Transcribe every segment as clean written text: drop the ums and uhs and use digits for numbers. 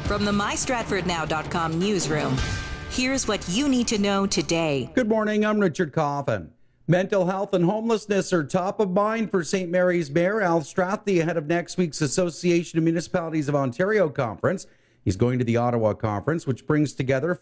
From the MyStratfordNow.com newsroom, here's what you need to know today. Good morning, I'm Richard Coffin. Mental health and homelessness are top of mind for St. Mary's Mayor Al Strathdee ahead of next week's Association of Municipalities of Ontario conference. He's going to the Ottawa conference, which brings together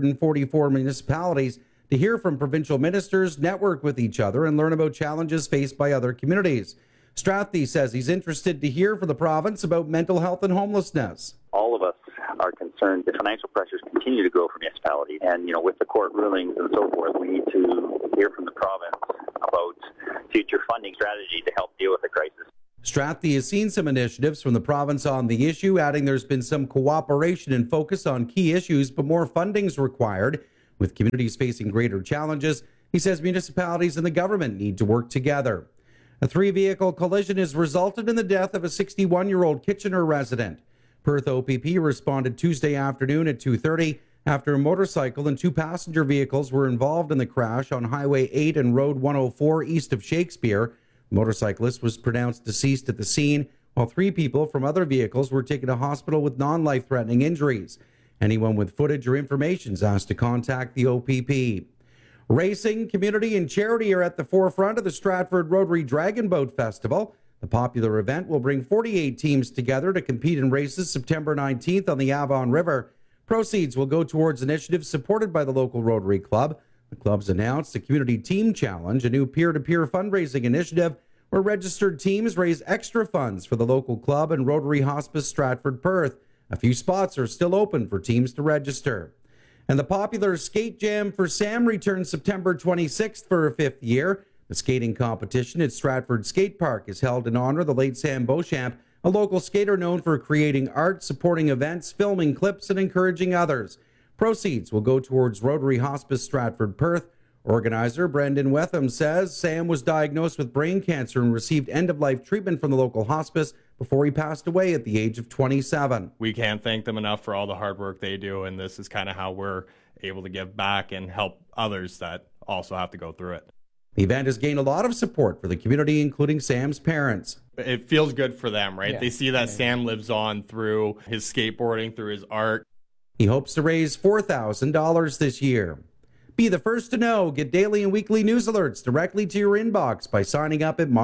444 municipalities to hear from provincial ministers, network with each other, and learn about challenges faced by other communities. Strathdee says he's interested to hear from the province about mental health and homelessness. All of us are concerned that financial pressures continue to grow for municipalities. And, with the court rulings and so forth, we need to hear from the province about future funding strategy to help deal with the crisis. Strathdee has seen some initiatives from the province on the issue, adding there's been some cooperation and focus on key issues, but more funding's required. With communities facing greater challenges, he says municipalities and the government need to work together. A 3-vehicle collision has resulted in the death of a 61-year-old Kitchener resident. Perth OPP responded Tuesday afternoon at 2:30 after a motorcycle and 2 passenger vehicles were involved in the crash on Highway 8 and Road 104 east of Shakespeare. The motorcyclist was pronounced deceased at the scene, while 3 people from other vehicles were taken to hospital with non-life-threatening injuries. Anyone with footage or information is asked to contact the OPP. Racing, community, and charity are at the forefront of the Stratford Rotary Dragon Boat Festival. The popular event will bring 48 teams together to compete in races September 19th on the Avon River. Proceeds will go towards initiatives supported by the local Rotary Club. The club's announced a Community Team Challenge, a new peer-to-peer fundraising initiative where registered teams raise extra funds for the local club and Rotary Hospice Stratford Perth. A few spots are still open for teams to register. And the popular Skate Jam for Sam returns September 26th for a 5th year. The skating competition at Stratford Skate Park is held in honor of the late Sam Beauchamp, a local skater known for creating art, supporting events, filming clips, and encouraging others. Proceeds will go towards Rotary Hospice Stratford Perth. Organizer Brendan Wetham says Sam was diagnosed with brain cancer and received end-of-life treatment from the local hospice before he passed away at the age of 27. We can't thank them enough for all the hard work they do, and this is kind of how we're able to give back and help others that also have to go through it. The event has gained a lot of support for the community, including Sam's parents. It feels good for them, right? Yeah. They see that Sam lives on through his skateboarding, through his art. He hopes to raise $4,000 this year. Be the first to know. Get daily and weekly news alerts directly to your inbox by signing up at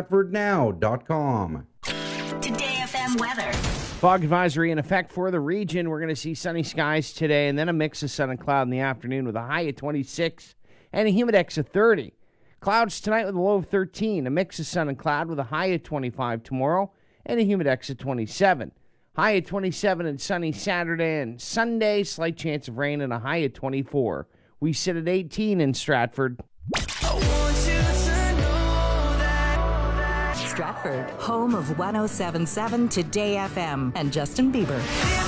mystratfordnow.com. Today FM weather. Fog advisory in effect for the region. We're going to see sunny skies today and then a mix of sun and cloud in the afternoon with a high of 26 and a humidex of 30. Clouds tonight with a low of 13. A mix of sun and cloud with a high of 25 tomorrow and a humidex of 27. High of 27 and sunny Saturday and Sunday. Slight chance of rain and a high of 24. We sit at 18 in Stratford. Stratford, home of 107.7 Today FM and Justin Bieber.